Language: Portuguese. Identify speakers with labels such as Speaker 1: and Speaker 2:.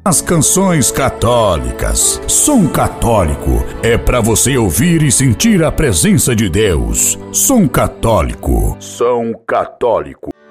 Speaker 1: As canções católicas. Som Católico é para você ouvir e sentir a presença de Deus. Som Católico. Som Católico.